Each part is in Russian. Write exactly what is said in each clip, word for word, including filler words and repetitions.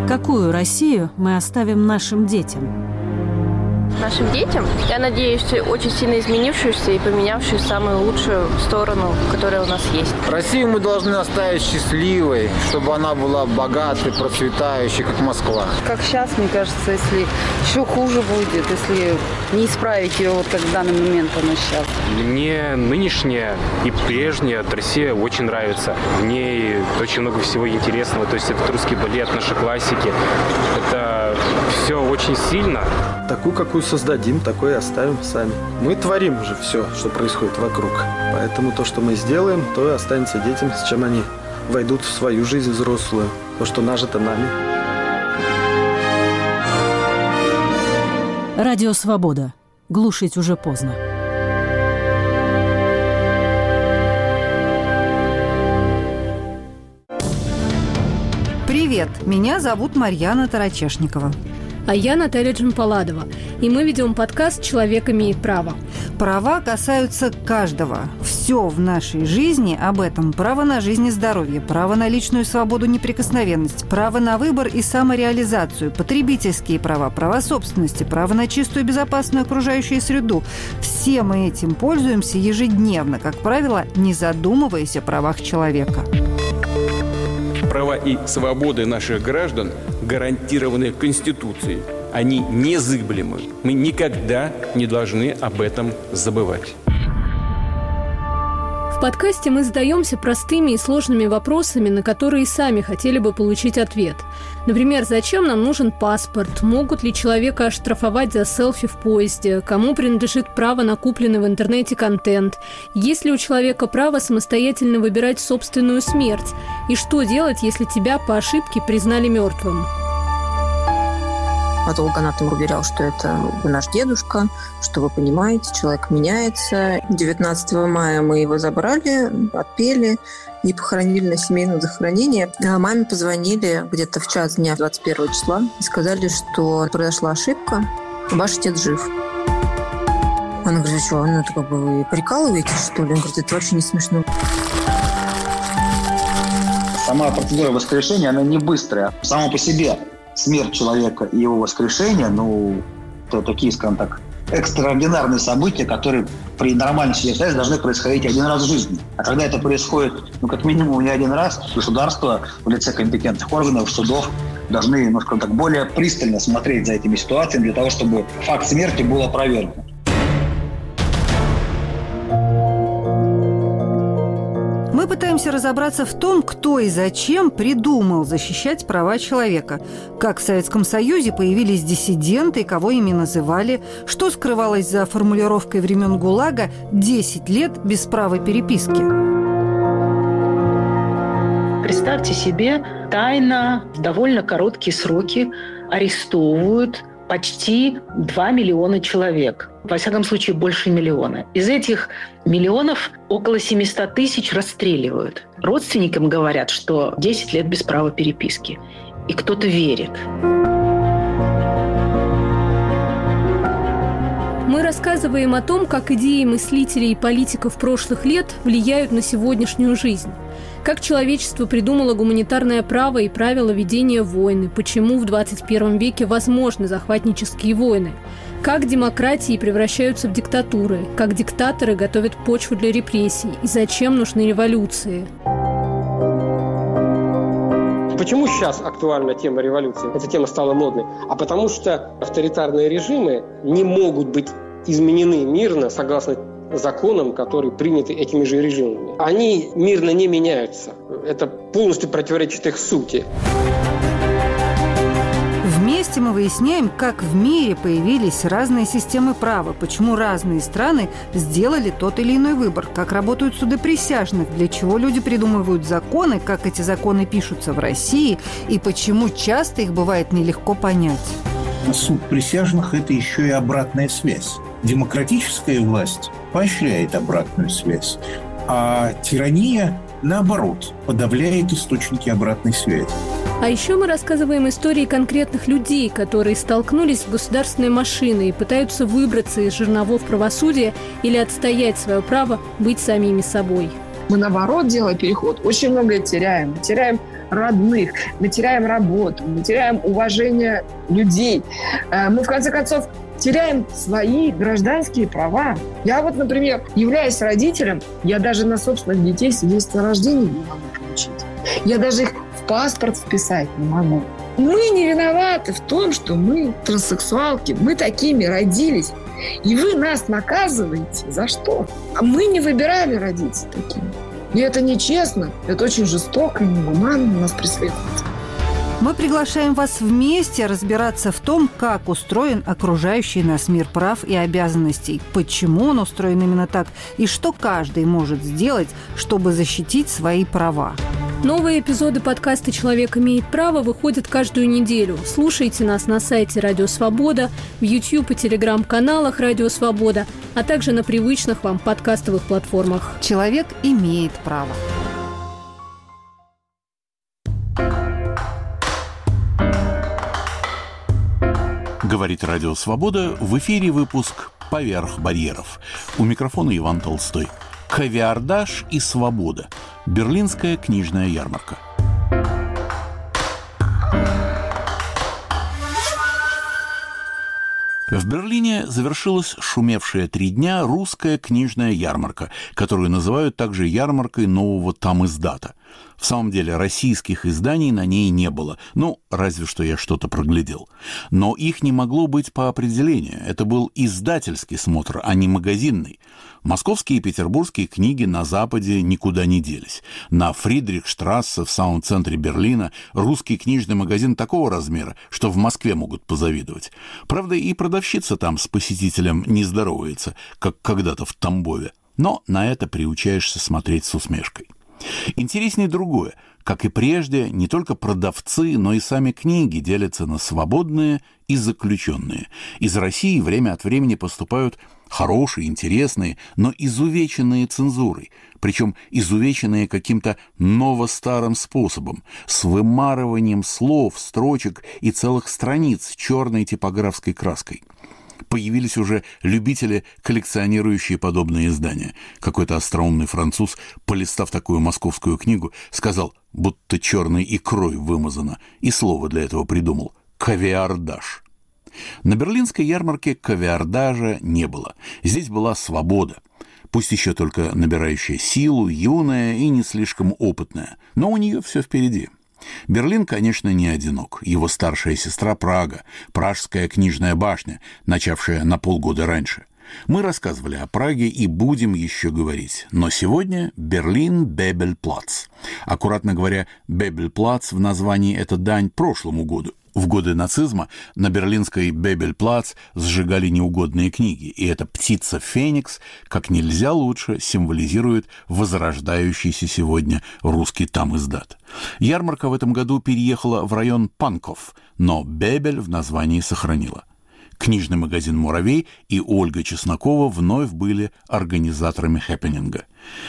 Какую Россию мы оставим нашим детям? Нашим детям, я надеюсь, очень сильно изменившуюся и поменявшую в самую лучшую сторону, которая у нас есть. Россию мы должны оставить счастливой, чтобы она была богатой, процветающей, как Москва. Как сейчас, мне кажется, если еще хуже будет, если не исправить ее, вот как в данный момент она сейчас. Мне нынешняя и прежняя Россия очень нравится. В ней очень много всего интересного. То есть это русский балет, наши классики. Это все очень сильно. Такую, какую создадим, такой и оставим сами. Мы творим же все, что происходит вокруг. Поэтому то, что мы сделаем, то и останется детям, с чем они войдут в свою жизнь взрослую. То, что нажито нами. Радио «Свобода». Глушить уже поздно. Привет, меня зовут Марьяна Тарачешникова. А я Наталья Джампаладова. И мы ведем подкаст «Человек имеет право». Права касаются каждого. Все в нашей жизни об этом. Право на жизнь и здоровье, право на личную свободу, неприкосновенность, право на выбор и самореализацию, потребительские права, права собственности, право на чистую и безопасную окружающую среду. Все мы этим пользуемся ежедневно, как правило, не задумываясь о правах человека. Права и свободы наших граждан гарантированы Конституцией. Они незыблемы. Мы никогда не должны об этом забывать. В подкасте мы задаемся простыми и сложными вопросами, на которые сами хотели бы получить ответ. Например, зачем нам нужен паспорт? Могут ли человека оштрафовать за селфи в поезде? Кому принадлежит право на купленный в интернете контент? Есть ли у человека право самостоятельно выбирать собственную смерть? И что делать, если тебя по ошибке признали мертвым? Патологоанатом уверял, что это наш дедушка, что вы понимаете, человек меняется. девятнадцатого мая мы его забрали, отпели и похоронили на семейном захоронении. А маме позвонили где-то в час дня двадцать первого числа и сказали, что произошла ошибка, ваш отец жив. Она говорит, что, ну это как бы вы прикалываетесь, что ли? Он говорит, это вообще не смешно. Сама процедура воскрешения, она не быстрая. Само по себе смерть человека и его воскрешение, ну, это такие, скажем так, экстраординарные события, которые при нормальной ситуации должны происходить один раз в жизни. А когда это происходит, ну, как минимум, не один раз, государство в лице компетентных органов, судов должны, ну, скажем так, более пристально смотреть за этими ситуациями для того, чтобы факт смерти был опровергнут. Мы пытаемся разобраться в том, кто и зачем придумал защищать права человека. Как в Советском Союзе появились диссиденты, кого ими называли, что скрывалось за формулировкой времен ГУЛАГа «десять лет без права переписки». Представьте себе, тайно в довольно короткие сроки арестовывают почти два миллиона человек. Во всяком случае, больше миллиона. Из этих миллионов около семьсот тысяч расстреливают. Родственникам говорят, что десять лет без права переписки. И кто-то верит. Мы рассказываем о том, как идеи мыслителей и политиков прошлых лет влияют на сегодняшнюю жизнь. Как человечество придумало гуманитарное право и правила ведения войны, почему в двадцать первом веке возможны захватнические войны, как демократии превращаются в диктатуры, как диктаторы готовят почву для репрессий и зачем нужны революции. Почему сейчас актуальна тема революции? Эта тема стала модной. А потому что авторитарные режимы не могут быть изменены мирно согласно законам, которые приняты этими же режимами. Они мирно не меняются. Это полностью противоречит их сути. Вместе мы выясняем, как в мире появились разные системы права, почему разные страны сделали тот или иной выбор, как работают суды присяжных, для чего люди придумывают законы, как эти законы пишутся в России и почему часто их бывает нелегко понять. Суд присяжных – это еще и обратная связь. Демократическая власть поощряет обратную связь, а тирания, наоборот, подавляет источники обратной связи. А еще мы рассказываем истории конкретных людей, которые столкнулись с государственной машиной и пытаются выбраться из жерновов правосудия или отстоять свое право быть самими собой. Мы, наоборот, делая переход, очень многое теряем. Теряем родных, мы теряем работу, мы теряем уважение людей. Мы, в конце концов, теряем свои гражданские права. Я вот, например, являясь родителем, я даже на собственных детей свидетельство о рождении не могу получить. Я даже их в паспорт вписать не могу. Мы не виноваты в том, что мы транссексуалки, мы такими родились. И вы нас наказываете. За что? А мы не выбирали родиться такими. И это нечестно, это очень жестоко и негуманно нас преследует. Мы приглашаем вас вместе разбираться в том, как устроен окружающий нас мир прав и обязанностей, почему он устроен именно так и что каждый может сделать, чтобы защитить свои права. Новые эпизоды подкаста «Человек имеет право» выходят каждую неделю. Слушайте нас на сайте «Радио Свобода», в YouTube и Telegram-каналах «Радио Свобода», а также на привычных вам подкастовых платформах. «Человек имеет право». Говорит Радио Свобода, в эфире выпуск «Поверх барьеров». У микрофона Иван Толстой. Кавиардаж и свобода. Берлинская книжная ярмарка. В Берлине завершилась шумевшая три дня русская книжная ярмарка, которую называют также ярмаркой нового тамиздата. В самом деле российских изданий на ней не было, ну, разве что я что-то проглядел. Но их не могло быть по определению. Это был издательский смотр, а не магазинный. Московские и петербургские книги на Западе никуда не делись. На Фридрихштрассе в самом центре Берлина русский книжный магазин такого размера, что в Москве могут позавидовать. Правда, и продавщица там с посетителем не здоровается, как когда-то в Тамбове. Но на это приучаешься смотреть с усмешкой. Интереснее другое. Как и прежде, не только продавцы, но и сами книги делятся на свободные и заключенные. Из России время от времени поступают хорошие, интересные, но изувеченные цензурой, причем изувеченные каким-то ново-старым способом, с вымарыванием слов, строчек и целых страниц черной типографской краской. Появились уже любители, коллекционирующие подобные издания. Какой-то остроумный француз, полистав такую московскую книгу, сказал, будто черной икрой вымазано, и слово для этого придумал – «кавиардаж». На берлинской ярмарке кавиардажа не было. Здесь была свобода. Пусть еще только набирающая силу, юная и не слишком опытная, но у нее все впереди. Берлин, конечно, не одинок. Его старшая сестра Прага, Пражская книжная башня, начавшая на полгода раньше. Мы рассказывали о Праге и будем еще говорить. Но сегодня Берлин-Бебельплац. Аккуратно говоря, Бебельплац в названии – это дань прошлому году. В годы нацизма на берлинской Бебельплац сжигали неугодные книги, и эта птица Феникс как нельзя лучше символизирует возрождающийся сегодня русский тамиздат. Ярмарка в этом году переехала в район Панков, но Бебель в названии сохранила. Книжный магазин «Муравей» и Ольга Чеснокова вновь были организаторами хэппенинга.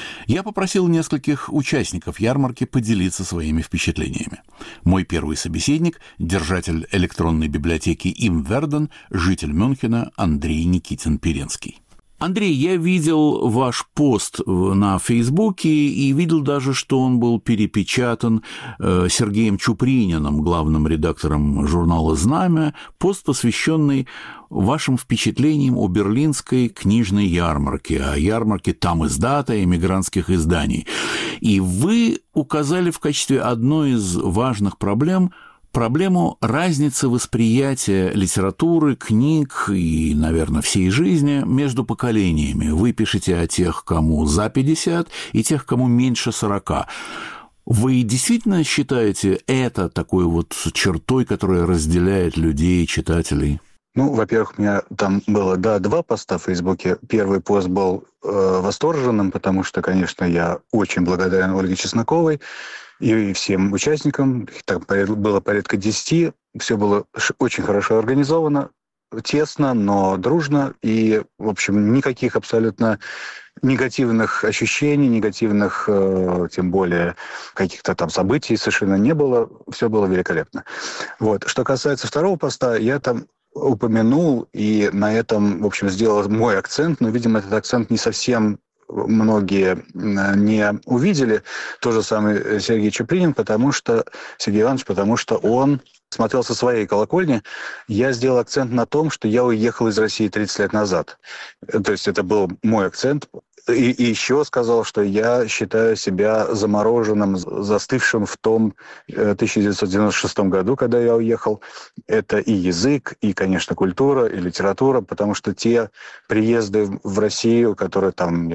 Я попросил нескольких участников ярмарки поделиться своими впечатлениями. Мой первый собеседник – держатель электронной библиотеки Имверден, житель Мюнхена Андрей Никитин-Перенский. Андрей, я видел ваш пост на Фейсбуке и видел даже, что он был перепечатан Сергеем Чуприниным, главным редактором журнала «Знамя», пост, посвященный вашим впечатлениям о берлинской книжной ярмарке, о ярмарке тамиздата, эмигрантских изданий. И вы указали в качестве одной из важных проблем – проблему разницы восприятия литературы, книг и, наверное, всей жизни между поколениями. Вы пишете о тех, кому за пятьдесят, и тех, кому меньше сорока. Вы действительно считаете это такой вот чертой, которая разделяет людей, читателей? Ну, во-первых, у меня там было, да, два поста в Фейсбуке. Первый пост был э, восторженным, потому что, конечно, я очень благодарен Ольге Чесноковой и всем участникам. Там было порядка десяти. Все было очень хорошо организовано, тесно, но дружно. И, в общем, никаких абсолютно негативных ощущений, негативных, э, тем более, каких-то там событий совершенно не было. Все было великолепно. Вот. Что касается второго поста, я там упомянул и на этом, в общем, сделал мой акцент, но, видимо, этот акцент не совсем многие не увидели. То же самое Сергей Чаплинин, потому что, Сергей Иванович, потому что он смотрел со своей колокольни. Я сделал акцент на том, что я уехал из России тридцать лет назад. То есть это был мой акцент. И, и еще сказал, что я считаю себя замороженным, застывшим в том тысяча девятьсот девяносто шестом году, когда я уехал. Это и язык, и, конечно, культура, и литература, потому что те приезды в Россию, которые там